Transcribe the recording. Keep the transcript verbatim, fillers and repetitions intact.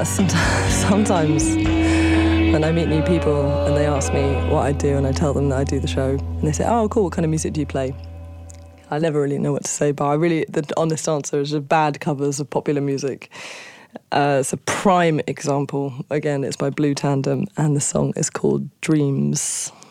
sometimes, sometimes when I meet new people and they ask me what I do and I tell them that I do the show and they say, oh, cool, what kind of music do you play? I never really know what to say, but I really, the honest answer is just bad covers of popular music. Uh, it's a prime example. Again, it's by Blue Tandem and the song is called Dreams.